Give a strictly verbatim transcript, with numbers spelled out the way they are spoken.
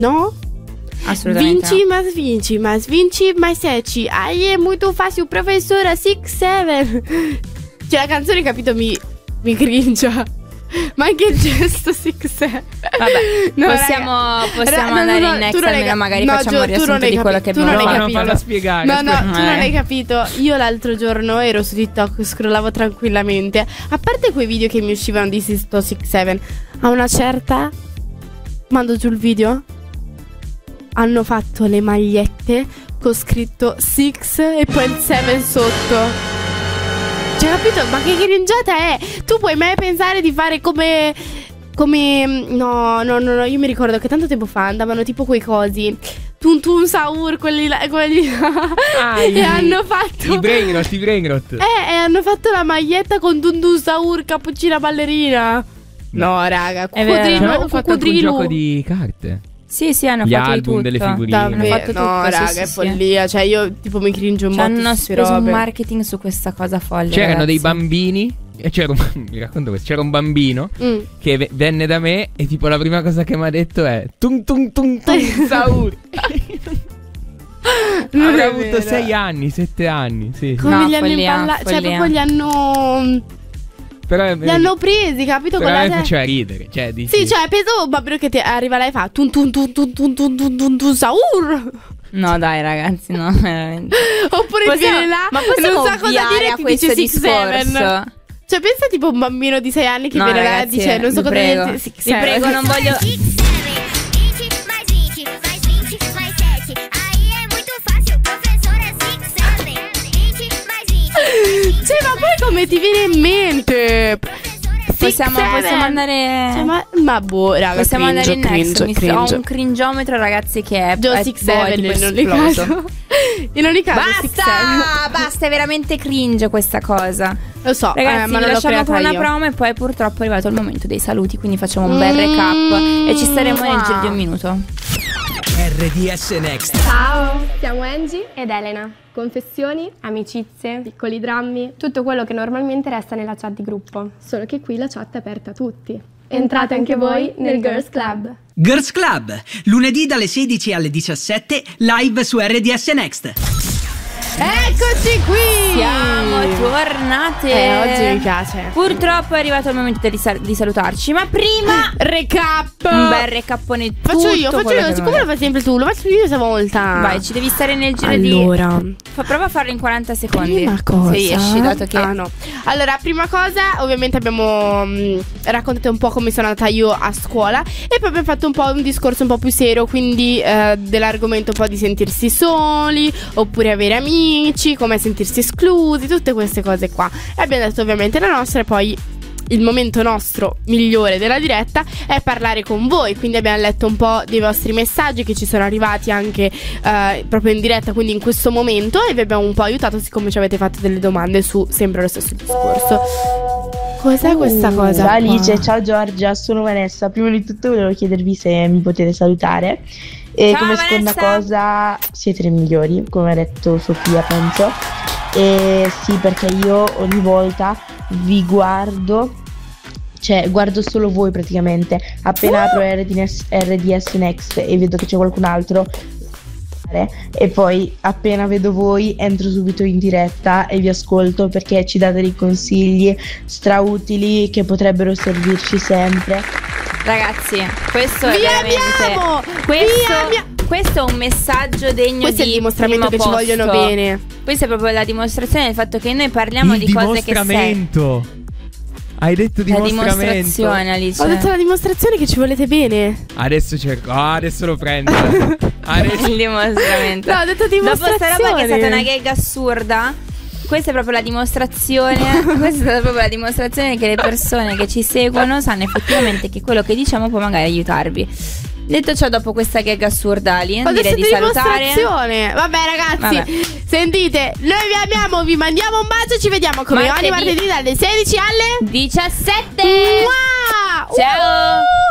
No? Assolutamente Vinci, no. mas vinci, mas vinci, mais sete. Aí è molto facile, professora, six, seven. Cioè la canzone, capito, mi, mi cringia. Ma anche il gesto six, seven. Vabbè, No, possiamo, raga, possiamo ra- no, andare no, no, in next, tu non hai almeno cap- magari no, facciamo Gio, un tu non riassunto hai di quello capi- che tu non abbiamo hai fatto. capito. Falla spiegare. No, no, aspetta. tu non Eh. hai capito. Io l'altro giorno ero su TikTok, scrollavo tranquillamente. A parte quei video che mi uscivano di Sisto six seven, a una certa, mando giù il video, hanno fatto le magliette con scritto six e poi il seven sotto. Cioè, capito? Ma che cringiata è? Tu puoi mai pensare di fare come... Come... No, no, no, no, io mi ricordo che tanto tempo fa andavano tipo quei cosi Tun Tun Saur, quelli là, quelli là. Ah, E i- hanno fatto I brainrot, i brainrot. Eh, e hanno fatto la maglietta con Tun Tun Saur, cappuccina ballerina. No, raga, È vero. Cioè, Cudrilu, hanno fatto anche un Cudrilu. gioco di carte. Sì, sì, hanno Gli fatto di album tutto. delle figurine. Hanno Davvero, fatto tutto, no, sì, raga, sì, è sì. follia. Cioè, io tipo mi cringio un Ci po' hanno di queste speso un robe. marketing su questa cosa folle. C'erano ragazzi. dei bambini. E c'era un, mi racconto questo. C'era un bambino Mm. che ve- venne da me e tipo la prima cosa che mi ha detto è Tung tung tung tung Saur. Non Avrà è avuto vero. sei anni, sette anni, sì. Come No, li hanno follia, impalla- Cioè, follia. proprio li hanno. Però Li hanno presi, capito? però Con a la me te- faceva ridere. Cioè, dici, Sì, cioè, penso un bambino che ti arriva là e fa Tun Tun Tun Tun Tun Tun Tun Tun Tun Saur. No, dai, ragazzi, no, veramente. Oppure ti Possiamo- viene là, ma possiamo non sa cosa ovviare dire e a ti questo dice six seven. discorso? Cioè, pensa tipo un bambino di sei anni che No, viene là e ragazzi, dice non so vi cosa prego. dire six Vi seven. prego, non voglio. vinte mais vinte mais vinte mais sete. Aí é muito fácil, professora six seven. vinte mais vinte mais vinte. Cioè, ma poi come ti viene in mente? Possiamo, Six, seven. possiamo andare. Cioè, ma, ma boh, raga, Possiamo cringe, andare in next. cringe, Mi cringe. Ho un cringiometro, ragazzi, che è. Joe è six boh, è seven tipo in ogni esploso. caso. In ogni caso six seven. Basta, basta, è veramente cringe questa cosa. Lo so, eh, Ragazzi, ma vi non l'ho lasciamo creata con una io. promo e poi purtroppo è arrivato il momento dei saluti, quindi facciamo un bel Mm, recap e ci staremo nel giro di un wow. minuto. R D S Next. Ciao, siamo Angie ed Elena. Confessioni, amicizie, piccoli drammi, tutto quello che normalmente resta nella chat di gruppo. Solo che qui la chat è aperta a tutti. Entrate anche voi nel Girls Club. Girls Club, lunedì dalle sedici alle diciassette, live su R D S Next. Eccoci qui. Siamo tornate. Eh, oggi mi piace. Purtroppo è arrivato il momento di, sal- di salutarci, ma prima Recap. un bel recappone di tutto Faccio io, faccio quello io, che siccome lo abbiamo fai sempre tu, lo faccio io stavolta. detto. Vai, ci devi stare nel giro Allora, di Fa, prova a farlo in quaranta secondi. prima cosa. Se riesci, dato che Ah, no. Allora, prima cosa, ovviamente abbiamo mh, raccontato un po' come sono andata io a scuola e poi abbiamo fatto un po' un discorso un po' più serio, quindi eh, dell'argomento un po' di sentirsi soli, oppure avere amici, come sentirsi esclusi, tutte queste cose qua. E abbiamo detto ovviamente la nostra e poi il momento nostro migliore della diretta è parlare con voi, quindi abbiamo letto un po' dei vostri messaggi che ci sono arrivati anche eh, proprio in diretta, quindi in questo momento, e vi abbiamo un po' aiutato siccome ci avete fatto delle domande su sempre lo stesso discorso. Cos'è questa cosa? Ciao Alice, qua? ciao Giorgia, sono Vanessa. Prima di tutto volevo chiedervi se mi potete salutare. E Ciao, come seconda Vanessa. cosa, siete le migliori, come ha detto Sofia, penso. E sì, perché io ogni volta vi guardo, cioè guardo solo voi praticamente. Appena apro R D S, R D S Next e vedo che c'è qualcun altro, e poi appena vedo voi entro subito in diretta e vi ascolto perché ci date dei consigli strautili che potrebbero servirci sempre. Ragazzi, questo è Vi veramente amiamo! questo, Vi amia- questo è un messaggio degno Questo è di il dimostramento primo che ci posto. vogliono bene. Questa è proprio la dimostrazione del fatto che noi parliamo il di cose che servono. dimostramento. Hai detto La dimostramento. dimostrazione, Alice. Ho detto la dimostrazione che ci volete bene. Adesso cerco. Ah, adesso lo prendo. Adesso. Il dimostramento. No, ho detto Dopo sta dimostrazione. roba che è stata una gag assurda, questa è proprio la dimostrazione. Questa è stata proprio la dimostrazione che le persone che ci seguono sanno effettivamente che quello che diciamo può magari aiutarvi. Detto ciò, dopo questa gag assurda, Ali, Ho direi detto di salutare. dimostrazione. Vabbè ragazzi, Vabbè. sentite, noi vi amiamo, vi mandiamo un bacio, ci vediamo come Martedì. ogni martedì dalle sedici alle diciassette. Mua! Ciao. Uh!